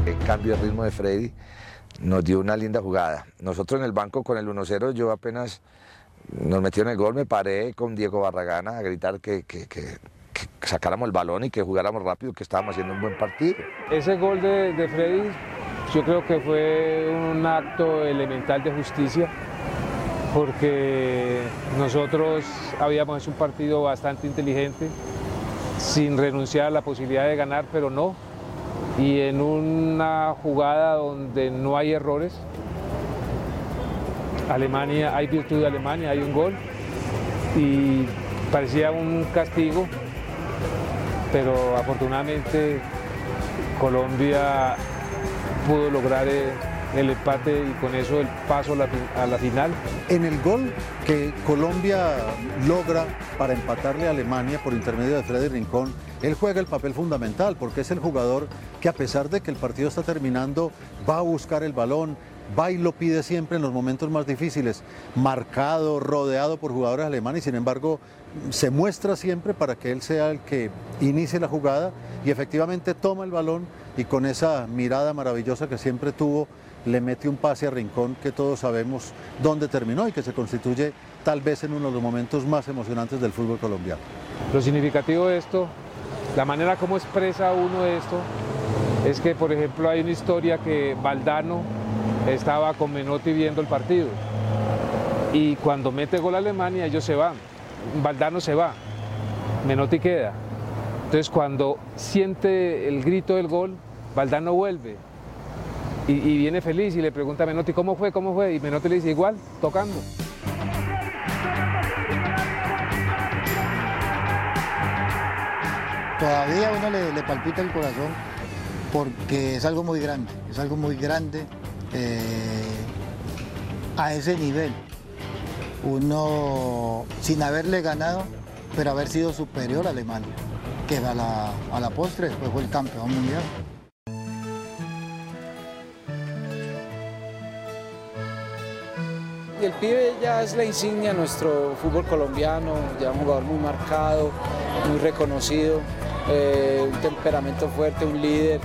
El cambio de ritmo de Freddy nos dio una linda jugada. Nosotros en el banco con el 1-0, yo apenas nos metieron el gol, me paré con Diego Barragana a gritar que sacáramos el balón y que jugáramos rápido, que estábamos haciendo un buen partido. Ese gol de Freddy yo creo que fue un acto elemental de justicia, porque nosotros habíamos hecho un partido bastante inteligente, sin renunciar a la posibilidad de ganar, pero no. Y en una jugada donde no hay errores, Alemania, hay virtud de Alemania, hay un gol y parecía un castigo, pero afortunadamente Colombia pudo lograr el empate y con eso el paso a la final. En el gol que Colombia logra para empatarle a Alemania por intermedio de Freddy Rincón, él juega el papel fundamental porque es el jugador que, a pesar de que el partido está terminando, va a buscar el balón, va y lo pide siempre en los momentos más difíciles, marcado, rodeado por jugadores alemanes, y sin embargo se muestra siempre para que él sea el que inicie la jugada y efectivamente toma el balón y con esa mirada maravillosa que siempre tuvo, le mete un pase a Rincón que todos sabemos dónde terminó y que se constituye tal vez en uno de los momentos más emocionantes del fútbol colombiano. Lo significativo de esto, la manera como expresa uno esto, es que, por ejemplo, hay una historia que Valdano estaba con Menotti viendo el partido y cuando mete gol a Alemania ellos se van, Valdano se va, Menotti queda. Entonces cuando siente el grito del gol, Valdano vuelve y viene feliz y le pregunta a Menotti ¿cómo fue? Y Menotti le dice igual, tocando. Todavía a uno le palpita el corazón porque es algo muy grande, a ese nivel. Uno, sin haberle ganado, pero haber sido superior a Alemania, que a la postre después fue el campeón mundial. El pibe ya es la insignia de nuestro fútbol colombiano, ya un jugador muy marcado, muy reconocido, un temperamento fuerte, un líder,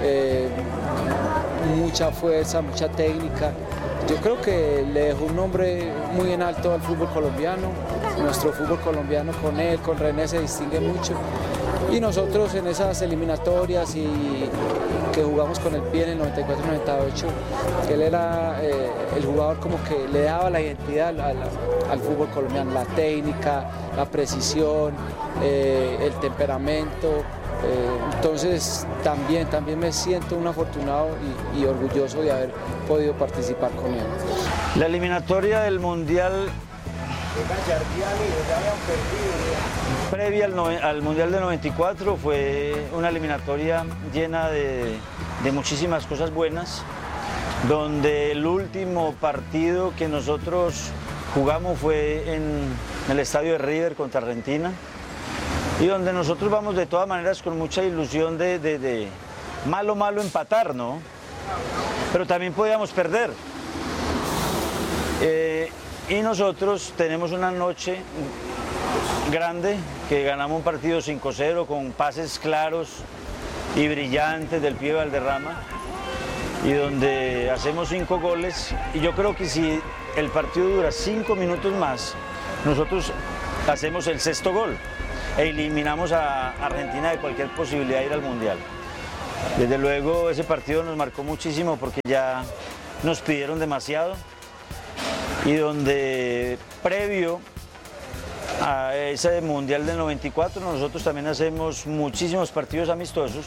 mucha fuerza, mucha técnica. Yo creo que le dejó un nombre muy en alto al fútbol colombiano. Nuestro fútbol colombiano con él, con René, se distingue mucho. Y nosotros en esas eliminatorias y que jugamos con el pie en el 94-98, él era el jugador como que le daba la identidad al fútbol colombiano, la técnica, la precisión, el temperamento. Entonces también me siento un afortunado y orgulloso de haber podido participar con él. La eliminatoria del Mundial previa al Mundial del 94 fue una eliminatoria llena de muchísimas cosas buenas, donde el último partido que nosotros jugamos fue en el estadio de River contra Argentina, y donde nosotros vamos de todas maneras con mucha ilusión de malo empatar, ¿no? Pero también podíamos perder. Y nosotros tenemos una noche grande que ganamos un partido 5-0 con pases claros y brillantes del pibe Valderrama, y donde hacemos 5 goles, y yo creo que si el partido dura 5 minutos más, nosotros hacemos el 6.º gol e eliminamos a Argentina de cualquier posibilidad de ir al Mundial. Desde luego ese partido nos marcó muchísimo porque ya nos pidieron demasiado, y donde previo a ese Mundial del 94 nosotros también hacemos muchísimos partidos amistosos,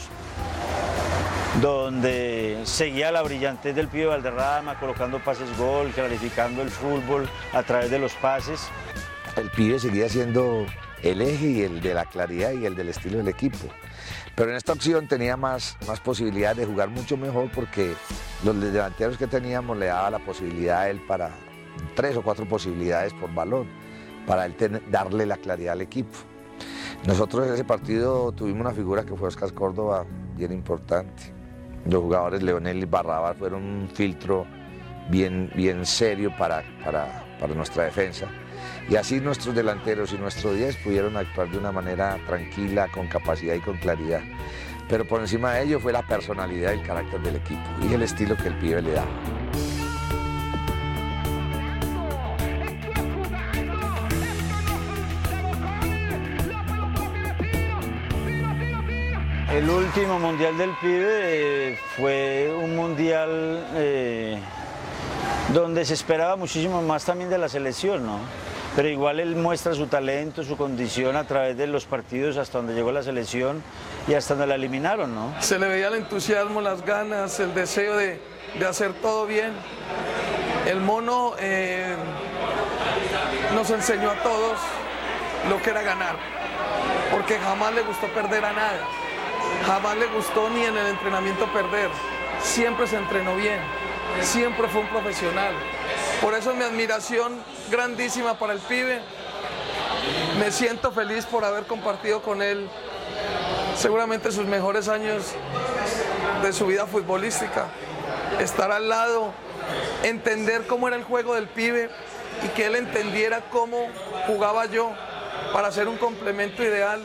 donde seguía la brillantez del pibe Valderrama, colocando pases gol, clarificando el fútbol a través de los pases. El pibe seguía siendo el eje y el de la claridad y el del estilo del equipo. Pero en esta opción tenía más posibilidad de jugar mucho mejor porque los delanteros que teníamos le daba la posibilidad a él para 3 o 4 posibilidades por balón, para él darle la claridad al equipo. Nosotros en ese partido tuvimos una figura que fue Oscar Córdoba, bien importante. Los jugadores Leonel y Barrabás fueron un filtro bien serio para nuestra defensa. Y así nuestros delanteros y nuestro 10 pudieron actuar de una manera tranquila, con capacidad y con claridad. pero por encima de ello fue la personalidad y el carácter del equipo y el estilo que el pibe le da. El último mundial del pibe fue un mundial donde se esperaba muchísimo más también de la selección, ¿no? Pero igual él muestra su talento, su condición a través de los partidos hasta donde llegó la selección y hasta donde la eliminaron, ¿no? Se le veía el entusiasmo, las ganas, el deseo de hacer todo bien. El mono nos enseñó a todos lo que era ganar, porque jamás le gustó perder a nada. Jamás le gustó ni en el entrenamiento perder, siempre se entrenó bien, siempre fue un profesional. Por eso mi admiración grandísima para el pibe, me siento feliz por haber compartido con él seguramente sus mejores años de su vida futbolística, estar al lado, entender cómo era el juego del pibe y que él entendiera cómo jugaba yo para ser un complemento ideal.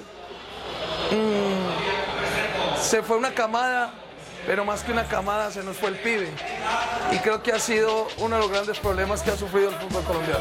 Se fue una camada, pero más que una camada se nos fue el pibe. Y creo que ha sido uno de los grandes problemas que ha sufrido el fútbol colombiano.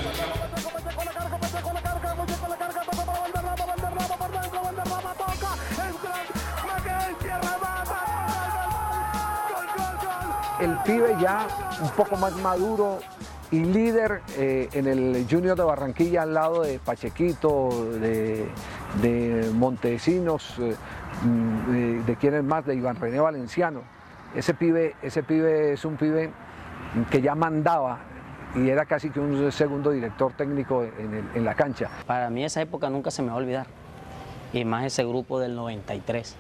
El pibe ya un poco más maduro y líder en el Junior de Barranquilla al lado de Pachequito, de Montesinos, de quién es más, de Iván René Valenciano. Ese pibe es un pibe que ya mandaba y era casi que un segundo director técnico en la cancha. Para mí esa época nunca se me va a olvidar, y más ese grupo del 93,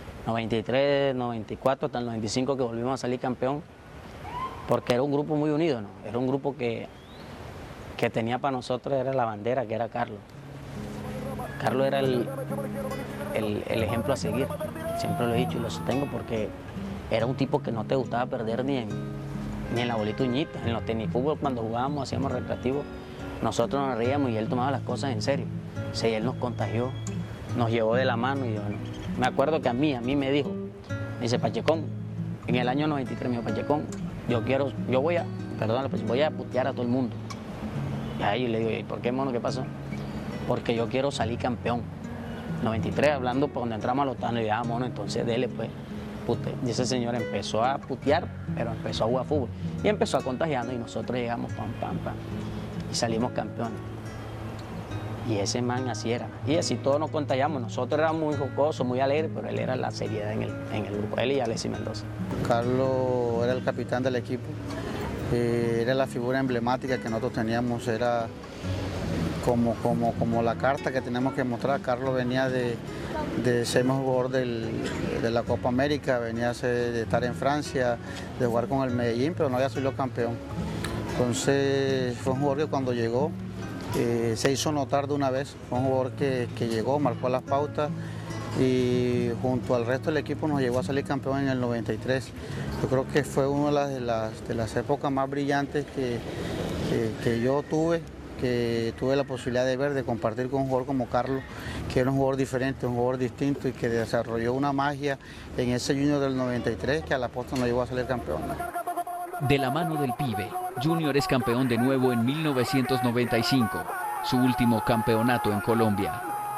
94 hasta el 95 que volvimos a salir campeón, porque era un grupo muy unido, ¿no? Era un grupo que tenía para nosotros, era la bandera, que era Carlos. Carlos era el ejemplo a seguir, siempre lo he dicho y lo sostengo, porque era un tipo que no te gustaba perder ni en la bolita uñita, en los tenis fútbol cuando jugábamos, hacíamos recreativos, nosotros nos reíamos y él tomaba las cosas en serio. O sea, él nos contagió, nos llevó de la mano y yo, me acuerdo que a mí me dijo, me dice, Pachecón, en el año 93 me dijo, Pachecón, voy a putear a todo el mundo. Y ahí le digo, ¿y por qué, mono, qué pasó? Porque yo quiero salir campeón. 93, hablando por donde entramos a los tanos, y ya, mono, entonces dele, pues. Y ese señor empezó a putear, pero empezó a jugar fútbol. Y empezó a contagiarnos y nosotros llegamos, pam, y salimos campeones. Y ese man así era. Y así todos nos contagiamos. Nosotros éramos muy jocosos, muy alegres, pero él era la seriedad en el grupo. Él y Alexis Mendoza. Carlos era el capitán del equipo. Era la figura emblemática que nosotros teníamos. Era como la carta que tenemos que mostrar. Carlos venía de ser mejor jugador de la Copa América, venía de estar en Francia, de jugar con el Medellín, pero no había sido campeón. Entonces fue un jugador que cuando llegó se hizo notar de una vez. Fue un jugador que llegó, marcó las pautas y junto al resto del equipo nos llegó a salir campeón en el 93. Yo creo que fue una de las épocas más brillantes que yo tuve, que tuve la posibilidad de ver, de compartir con un jugador como Carlos, que era un jugador diferente, un jugador distinto y que desarrolló una magia en ese Junior del 93 que a la postre nos llevó a salir campeón. De la mano del pibe, Junior es campeón de nuevo en 1995, su último campeonato en Colombia.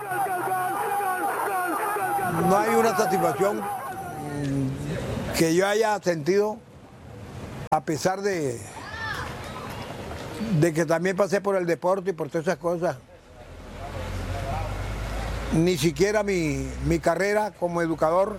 No hay una satisfacción que yo haya sentido, a pesar de que también pasé por el deporte y por todas esas cosas. Ni siquiera mi carrera como educador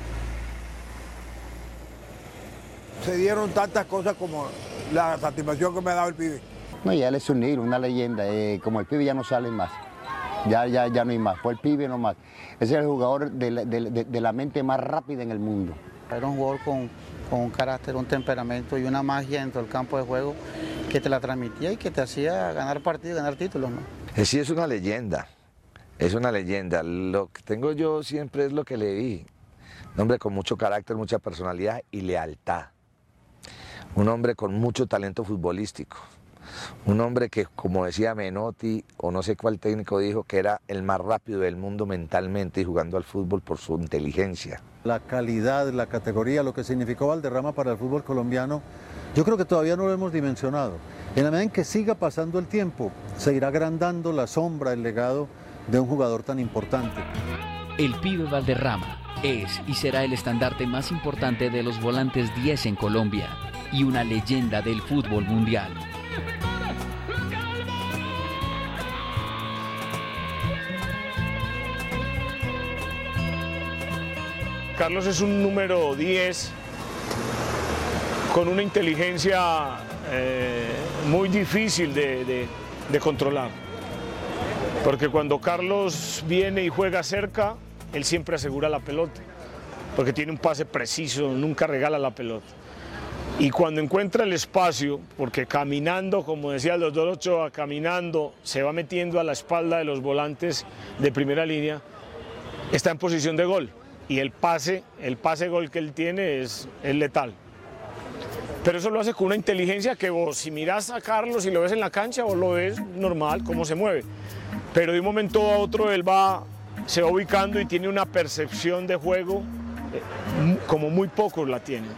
se dieron tantas cosas como la satisfacción que me ha dado el pibe. No, ya él es un ídolo, una leyenda. Como el pibe ya no sale más. Ya no hay más. Fue el pibe nomás. Ese es el jugador de la mente más rápida en el mundo. Era un jugador con un carácter, un temperamento y una magia dentro del campo de juego que te la transmitía y que te hacía ganar partidos, ganar títulos, ¿no? Sí, es una leyenda. Es una leyenda. Lo que tengo yo siempre es lo que le vi. Un hombre con mucho carácter, mucha personalidad y lealtad. Un hombre con mucho talento futbolístico. Un hombre que, como decía Menotti, o no sé cuál técnico dijo, que era el más rápido del mundo mentalmente y jugando al fútbol por su inteligencia. la calidad, la categoría, lo que significó Valderrama para el fútbol colombiano, yo creo que todavía no lo hemos dimensionado. En la medida en que siga pasando el tiempo, se irá agrandando la sombra, el legado de un jugador tan importante. El Pibe Valderrama es y será el estandarte más importante de los volantes 10 en Colombia y una leyenda del fútbol mundial. Carlos es un número 10 con una inteligencia muy difícil de controlar. Porque cuando Carlos viene y juega cerca, él siempre asegura la pelota. Porque tiene un pase preciso, nunca regala la pelota. Y cuando encuentra el espacio, porque caminando, como decía el doctor Ochoa, caminando, se va metiendo a la espalda de los volantes de primera línea, está en posición de gol. Y el pase gol que él tiene es letal. Pero eso lo hace con una inteligencia que vos, si mirás a Carlos y lo ves en la cancha, vos lo ves normal, cómo se mueve. Pero de un momento a otro él se va ubicando y tiene una percepción de juego como muy pocos la tienen.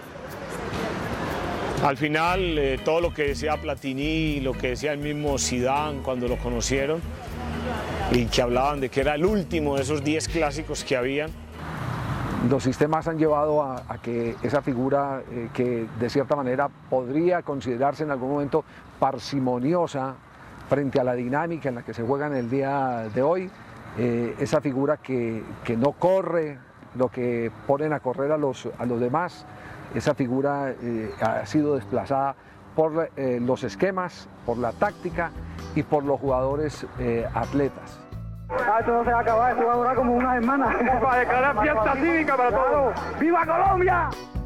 Al final, todo lo que decía Platini, lo que decía el mismo Zidane cuando lo conocieron, y que hablaban de que era el último de esos 10 clásicos que habían. Los sistemas han llevado a que esa figura que de cierta manera podría considerarse en algún momento parsimoniosa frente a la dinámica en la que se juega en el día de hoy, esa figura que no corre lo que ponen a correr a los demás, esa figura ha sido desplazada por los esquemas, por la táctica y por los jugadores atletas. Esto no se va a acabar, esto va a durar como una semana. Para declarar fiesta cívica para todos. ¡Viva Colombia!